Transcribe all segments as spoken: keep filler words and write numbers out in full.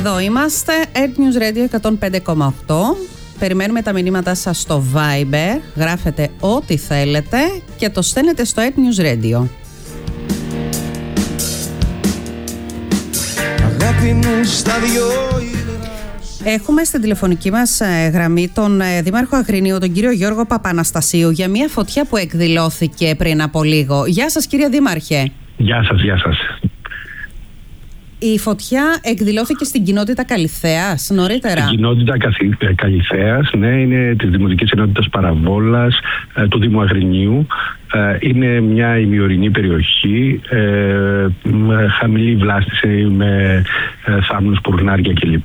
Εδώ είμαστε, Earth News Radio εκατόν πέντε κόμμα οκτώ. Περιμένουμε τα μηνύματά σας στο Viber. Γράφετε ό,τι θέλετε και το στέλνετε στο Earth News Radio. Αγάπη μου στα δυο. Έχουμε στην τηλεφωνική μας γραμμή τον Δήμαρχο Αγρινίου, τον κύριο Γιώργο Παπαναστασίου, για μια φωτιά που εκδηλώθηκε πριν από λίγο. Γεια σας, κύριε Δήμαρχε. Γεια σας, γεια σας. Η φωτιά εκδηλώθηκε στην κοινότητα Καλυθέας νωρίτερα. Στην κοινότητα Καλυθέας, ναι, είναι της Δημοτικής Ενότητας Παραβόλας του Δήμου Αγρινίου. Είναι μια ημιορεινή περιοχή, με χαμηλή βλάστηση, με θάμνους, πουρνάρια κλπ.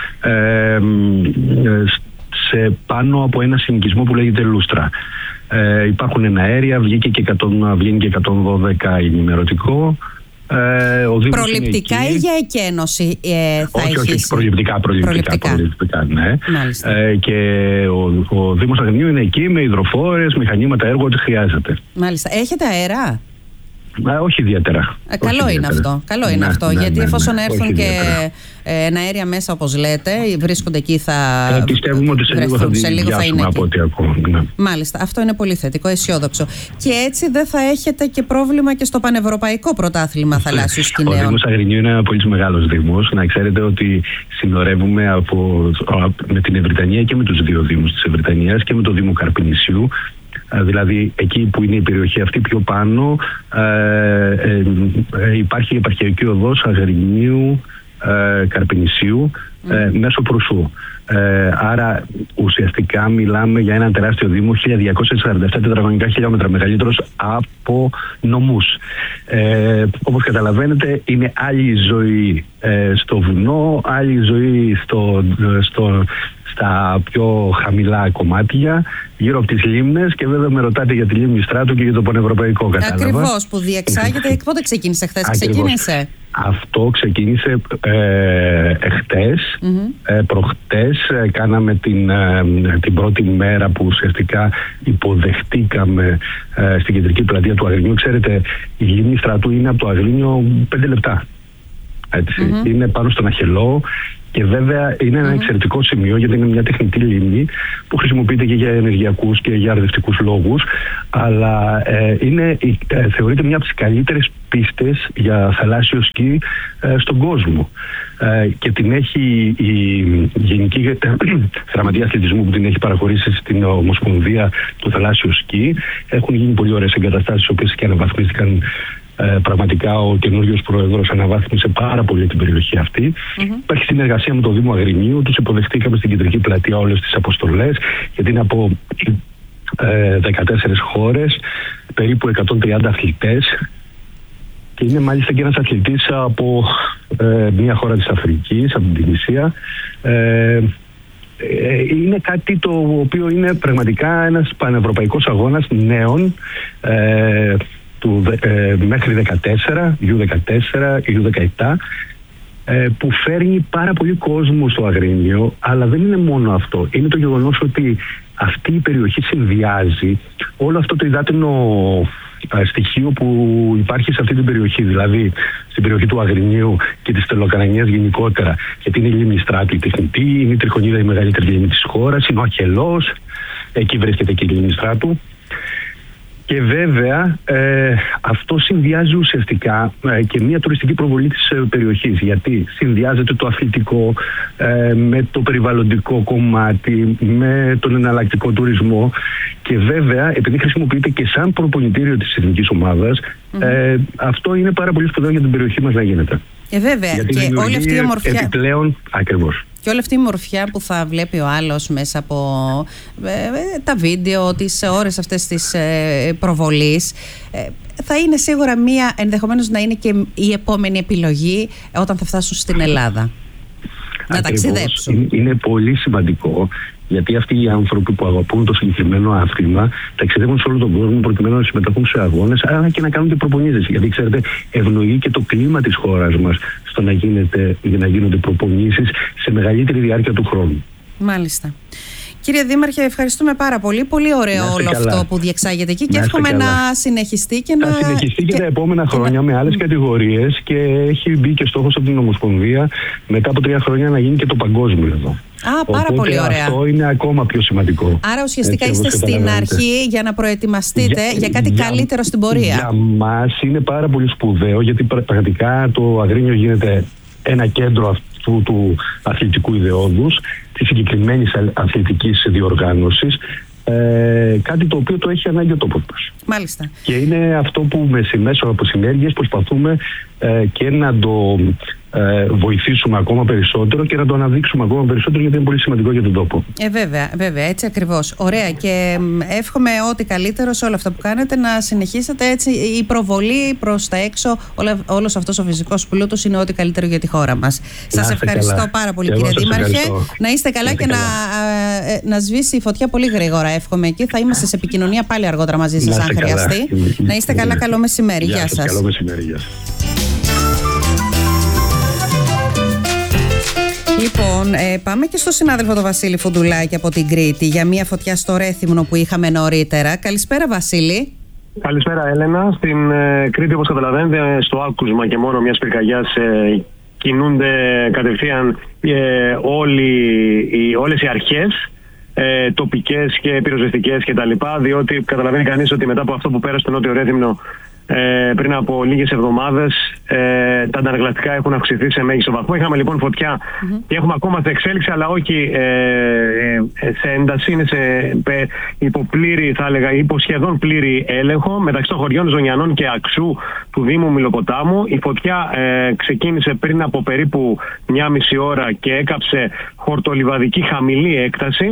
Σε πάνω από ένα συνοικισμό που λέγεται Λούστρα. Ε, υπάρχουν εναέρια, βγήκε και εκατό, βγαίνει και εκατόν δώδεκα ενημερωτικό. Ε, προληπτικά ή για εκένωση ε, θα όχι, όχι, έχεις... προληπτικά, προληπτικά, προληπτικά, ναι. Ε, και ο, ο Δήμος Αγρινίου είναι εκεί με υδροφόρες, μηχανήματα, έργο, ό,τι χρειάζεται. Μάλιστα. Έχετε αέρα? Ε, όχι ιδιαίτερα. Ε, καλό όχι είναι ιδιαίτερα. αυτό. Καλό ναι, είναι αυτό. Ναι, γιατί ναι, εφόσον ναι, έρθουν και εναέρια μέσα, όπως λέτε, βρίσκονται εκεί, θα. Ε, πιστεύουμε ότι σε λίγο θα, σε λίγο θα είναι από ό,τι ακούω. Ναι. Μάλιστα. Αυτό είναι πολύ θετικό, αισιόδοξο. Και έτσι δεν θα έχετε και πρόβλημα και στο πανευρωπαϊκό πρωτάθλημα θαλάσσιου σκηναίων. Ο Δήμος Αγρινίου είναι ένα πολύ μεγάλος δήμος. Να ξέρετε ότι συνορεύουμε από, με την Ευρυτανία και με τους δύο δήμους της Ευρυτανίας και με το Δήμο Καρπινησίου. Δηλαδή εκεί που είναι η περιοχή αυτή πιο πάνω ε, ε, ε, υπάρχει η επαρχιακή οδός Αγρινίου ε, Καρπινησίου ε, μέσω Προυσού. Ε, άρα ουσιαστικά μιλάμε για ένα τεράστιο δήμο, χίλια διακόσια σαράντα επτά τετραγωνικά χιλιόμετρα, μεγαλύτερος από νομούς. Ε, όπως καταλαβαίνετε είναι άλλη ζωή ε, στο βουνό, άλλη ζωή στο, στο, στα πιο χαμηλά κομμάτια, γύρω από τις λίμνες, και βέβαια με ρωτάτε για τη λίμνη Στράτου και για το πανευρωπαϊκό, κατάλαβα. Ακριβώς, που διεξάγεται. Πότε ξεκίνησε χθες? Ξεκίνησε. Αυτό ξεκίνησε ε, εχθές, mm-hmm. ε, προχτές ε, κάναμε την, ε, την πρώτη μέρα που ουσιαστικά υποδεχτήκαμε ε, στην κεντρική πλατεία του Αγρινίου. Ξέρετε, η λίμνη Στρατού είναι από το Αγρίνιο πέντε λεπτά. Έτσι. Mm-hmm. Είναι πάνω στον Αχελό. Και βέβαια είναι ένα mm-hmm. εξαιρετικό σημείο, γιατί είναι μια τεχνητή λίμνη που χρησιμοποιείται και για ενεργειακούς και για αρδευτικούς λόγους, αλλά ε, είναι, ε, θεωρείται μια από τις καλύτερες πίστες για θαλάσσιο σκι ε, στον κόσμο. Ε, και την έχει η Γενική Γραμματεία Αθλητισμού, που την έχει παραχωρήσει στην Ομοσπονδία του Θαλάσσιου Σκι. Έχουν γίνει πολύ ωραίες εγκαταστάσεις, οι οποίες και αναβαθμίστηκαν. Ε, πραγματικά ο καινούριος πρόεδρος αναβάθμισε πάρα πολύ την περιοχή αυτή. Mm-hmm. Υπάρχει συνεργασία με το Δήμο Αγρινίου, τους υποδεχτήκαμε στην κεντρική πλατεία όλες τις αποστολές, γιατί είναι από ε, δεκατέσσερις χώρες, περίπου εκατόν τριάντα αθλητές, και είναι μάλιστα και ένας αθλητής από ε, μια χώρα της Αφρικής, από την Τινησία. Ε, είναι κάτι το οποίο είναι πραγματικά ένας πανευρωπαϊκός αγώνας νέων, ε, του, ε, μέχρι δεκατέσσερα, γιου δεκατέσσερα, γιου δεκαεπτά, ε, που φέρνει πάρα πολύ κόσμο στο Αγρίνιο, αλλά δεν είναι μόνο αυτό. Είναι το γεγονός ότι αυτή η περιοχή συνδυάζει όλο αυτό το υδάτινο ε, στοιχείο που υπάρχει σε αυτή την περιοχή, δηλαδή στην περιοχή του Αγρινίου και της Τελοκαρανίας γενικότερα, γιατί είναι η λίμνη Στράτη η τεχνητή, είναι η Τριχονίδα η μεγαλύτερη λίμνη της χώρας, είναι ο Αχελός, εκεί βρίσκεται και η λίμνη Στράτου. Και βέβαια ε, αυτό συνδυάζει ουσιαστικά ε, και μια τουριστική προβολή της ε, περιοχής, γιατί συνδυάζεται το αθλητικό ε, με το περιβαλλοντικό κομμάτι, με τον εναλλακτικό τουρισμό, και βέβαια επειδή χρησιμοποιείται και σαν προπονητήριο της εθνικής ομάδας, mm-hmm. ε, αυτό είναι πάρα πολύ σπουδαίο για την περιοχή μας να γίνεται. Ε, βέβαια, γιατί και όλη αυτή η ομορφιά επιπλέον, ακριβώς. Και όλη αυτή η μορφιά που θα βλέπει ο άλλος μέσα από ε, τα βίντεο, τις ώρες αυτές της ε, προβολής, ε, θα είναι σίγουρα μία, ενδεχομένως να είναι και η επόμενη επιλογή όταν θα φτάσουν στην Ελλάδα. Να ταξιδέψουν. Είναι πολύ σημαντικό, γιατί αυτοί οι άνθρωποι που αγαπούν το συγκεκριμένο άθλημα ταξιδεύουν σε όλο τον κόσμο προκειμένου να συμμετέχουν σε αγώνες, αλλά και να κάνουν και προπονήσεις. Γιατί ξέρετε, ευνοεί και το κλίμα της χώρας μας στο να, γίνεται, να γίνονται προπονήσεις σε μεγαλύτερη διάρκεια του χρόνου. Μάλιστα. Κύριε Δήμαρχε, ευχαριστούμε πάρα πολύ. Πολύ ωραίο όλο καλά. αυτό που διεξάγεται εκεί και εύχομαι να συνεχιστεί και να. Να συνεχιστεί και, και τα επόμενα και χρόνια να... με άλλες κατηγορίες και έχει μπει και στόχος από την Ομοσπονδία μετά από τρία χρόνια να γίνει και το παγκόσμιο εδώ. Α, πάρα Οπότε πολύ ωραία. Αυτό είναι ακόμα πιο σημαντικό. Άρα ουσιαστικά έτσι, είστε στην αρχή για να προετοιμαστείτε για, για κάτι για, καλύτερο στην πορεία. Για μας είναι πάρα πολύ σπουδαίο, γιατί πραγματικά το Αγρίνιο γίνεται ένα κέντρο αυτού του αθλητικού ιδεώδους, της συγκεκριμένης αθλητικής διοργάνωσης, ε, κάτι το οποίο το έχει ανάγκη ο τόπος μας. Μάλιστα. Και είναι αυτό που μέσω από συνέργειες προσπαθούμε ε, και να το ε, βοηθήσουμε ακόμα περισσότερο και να το αναδείξουμε ακόμα περισσότερο, γιατί είναι πολύ σημαντικό για τον τόπο. Ε, βέβαια, βέβαια, έτσι ακριβώς. Ωραία, και εύχομαι ό,τι καλύτερο σε όλα αυτά που κάνετε, να συνεχίσετε έτσι. Η προβολή προς τα έξω, όλα, όλος αυτός ο φυσικός πλούτος είναι ό,τι καλύτερο για τη χώρα μας. Σας ευχαριστώ καλά. πάρα πολύ, και κύριε Δήμαρχε. Ευχαριστώ. Να είστε καλά είστε και καλά. Να, ε, να σβήσει η φωτιά πολύ γρήγορα, εύχομαι εκεί. Θα είμαστε σε επικοινωνία πάλι αργότερα μαζί σας, αν χρειαστεί. Να είστε καλά, καλό μεσημέρι. Γεια, Γεια σας. Καλό μεσημέρι, γεια σας. Λοιπόν, ε, πάμε και στο συνάδελφο τον Βασίλη Φουντουλάκη από την Κρήτη για μια φωτιά στο Ρέθυμνο που είχαμε νωρίτερα. Καλησπέρα, Βασίλη. Καλησπέρα, Έλενα. Στην ε, Κρήτη, όπως καταλαβαίνετε, στο άκουσμα και μόνο μιας πυρκαγιάς ε, κινούνται κατευθείαν ε, όλοι, οι, όλες οι αρχές, ε, τοπικές και πυροσβεστικές κτλ. Διότι καταλαβαίνει κανείς ότι μετά από αυτό που πέρασε στο Νότιο Ρέθυμνο Ε, πριν από λίγες εβδομάδες, ε, τα αντανακλαστικά έχουν αυξηθεί σε μέγιστο βαθμό. Είχαμε λοιπόν φωτιά mm-hmm. και έχουμε ακόμα σε εξέλιξη, αλλά όχι ε, ε, σε ένταση. Είναι σε ε, υποπλήρη, θα έλεγα, υποσχεδόν πλήρη έλεγχο μεταξύ των χωριών Ζωνιανών και Αξού του Δήμου Μυλοποτάμου. Η φωτιά ε, ξεκίνησε πριν από περίπου μία μισή ώρα και έκαψε χορτολιβαδική χαμηλή έκταση.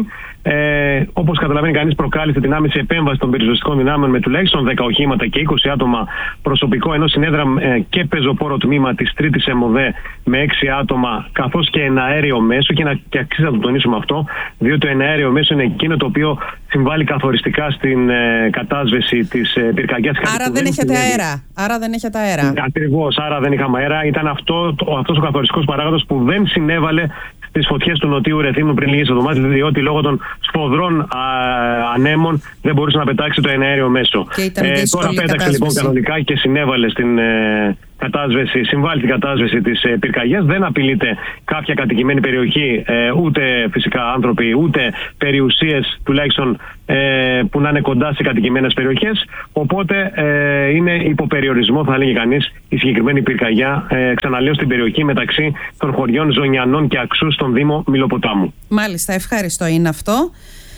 Ε, όπως καταλαβαίνει κανείς, προκάλεσε την άμεση επέμβαση των πυροσβεστικών δυνάμεων με τουλάχιστον δέκα οχήματα και είκοσι άτομα προσωπικό, ενώ συνέδρα ε, και πεζοπόρο τμήμα της τρίτης ΕΜΟΔΕ με έξι άτομα, καθώς και ένα αέριο μέσο. Και, να, και αξίζει να το τονίσουμε αυτό, διότι το εναέριο μέσο είναι εκείνο το οποίο συμβάλλει καθοριστικά στην ε, κατάσβεση της ε, πυρκαγιάς. Άρα δεν έχετε αέρα. Άρα δεν έχετε αέρα. Ακριβώς, άρα δεν είχαμε αέρα. Ήταν αυτό, το, αυτός ο καθοριστικός παράγοντας που δεν συνέβαλε στις φωτιές του Νοτιού Ρεθύμνου πριν λίγες εβδομάδες, διότι λόγω των σφοδρών α, ανέμων δεν μπορούσε να πετάξει το εναέριο μέσο. Ε, τώρα πέταξε λοιπόν κανονικά και συνέβαλε στην ε, κατάσβεση, συμβάλλει στην κατάσβεση της ε, πυρκαγιάς. Δεν απειλείται κάποια κατοικημένη περιοχή, ε, ούτε φυσικά άνθρωποι, ούτε περιουσίες τουλάχιστον ε, που να είναι κοντά σε κατοικημένες περιοχές. Οπότε ε, είναι υποπεριορισμό, θα λέγει κανείς, η συγκεκριμένη πυρκαγιά, ε, ξαναλέω, στην περιοχή μεταξύ των χωριών Ζωνιανών και Αξού στον Δήμο Μυλοποτάμου. Μάλιστα, ευχαριστώ είναι αυτό.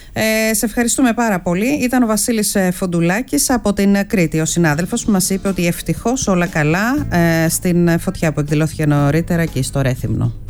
Ε, σε ευχαριστούμε πάρα πολύ. Ήταν ο Βασίλης Φουντουλάκης από την Κρήτη, ο συνάδελφος που μας είπε ότι ευτυχώς όλα καλά ε, στην φωτιά που εκδηλώθηκε νωρίτερα εκεί στο Ρέθυμνο.